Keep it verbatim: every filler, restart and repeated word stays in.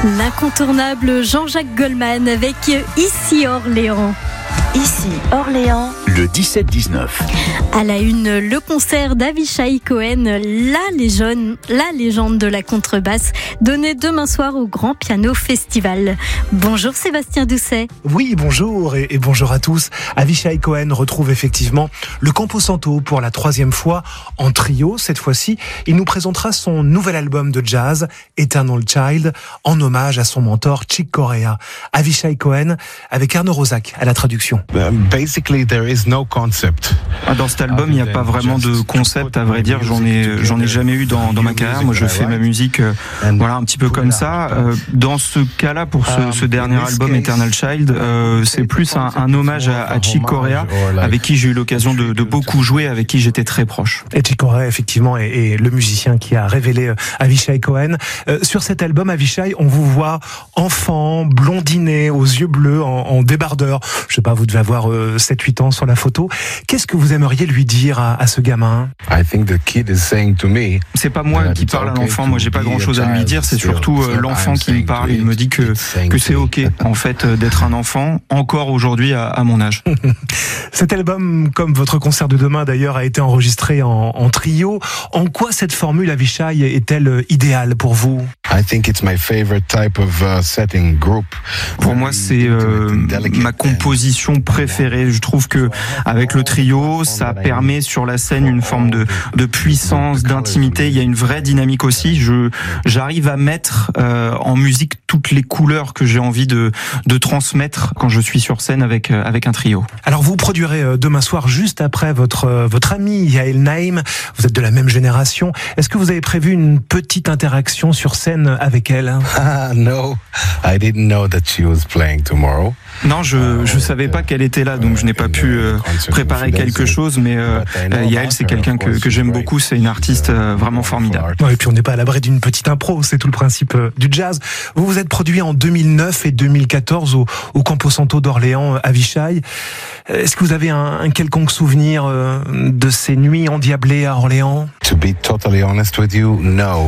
L'incontournable Jean-Jacques Goldman avec Ici Orléans. Ici Orléans. Le dix-sept dix-neuf. À la une, le concert d'Avishai Cohen, la légende, la légende de la contrebasse, donné demain soir au Grand Piano Festival. Bonjour Sébastien Doucet. Oui, bonjour et, et bonjour à tous. Avishai Cohen retrouve effectivement le Camposanto pour la troisième fois en trio. Cette fois-ci, il nous présentera son nouvel album de jazz, Eternal Child, en hommage à son mentor Chick Corea. Avishai Cohen avec Arnaud Rosac à la traduction. Basically, there is no concept. Dans cet album, il n'y a pas vraiment de concept, à vrai dire. J'en ai, j'en ai jamais eu dans, dans ma carrière. Moi, je fais ma musique, euh, voilà, un petit peu comme ça. Euh, dans ce cas-là, pour ce, ce dernier album, Eternal Child, euh, c'est plus un, un hommage à, à Chick Corea, avec qui j'ai eu l'occasion de, de beaucoup jouer, avec qui j'étais très proche. Et Chick Corea, effectivement, est, est le musicien qui a révélé euh, Avishai Cohen. Euh, sur cet album, Avishai, on vous voit enfant, blondiné, aux yeux bleus, en, en débardeur. Je sais pas, vous devez avoir euh, sept huit ans sur la photo. Qu'est-ce que vous aimeriez lui dire à, à ce gamin? I think the kid is saying to me. C'est pas moi qui parle à l'enfant. Moi, j'ai pas grand-chose à lui dire. C'est surtout euh, l'enfant qui me parle. Il me dit que que c'est ok, en fait, d'être un enfant encore aujourd'hui à, à mon âge. Cet album, comme votre concert de demain d'ailleurs, a été enregistré en, en trio. En quoi cette formule Avishai est-elle idéale pour vous? I think it's my favorite type of uh, setting group. Pour moi, c'est euh, ma composition préférée. Je trouve que avec le trio, ça permet sur la scène une forme de, de puissance, d'intimité. Il y a une vraie dynamique aussi. Je, j'arrive à mettre euh, en musique toutes les couleurs que j'ai envie de, de transmettre quand je suis sur scène avec, avec un trio. Alors vous produirez demain soir juste après votre, votre amie Yael Naïm. Vous êtes de la même génération. Est-ce que vous avez prévu une petite interaction sur scène avec elle? Ah, no, I didn't know that she was playing tomorrow. Non, je je savais pas qu'elle était là, donc je n'ai pas pu euh, préparer quelque chose. Mais euh, Yael, c'est quelqu'un que que j'aime beaucoup. C'est une artiste euh, vraiment formidable. Ouais, et puis on n'est pas à l'abri d'une petite impro. C'est tout le principe euh, du jazz. Vous vous êtes produit en deux mille neuf et deux mille quatorze au au Camposanto d'Orléans, Avishai. Est-ce que vous avez un, un quelconque souvenir euh, de ces nuits endiablées à Orléans? To be totally honest with you, no.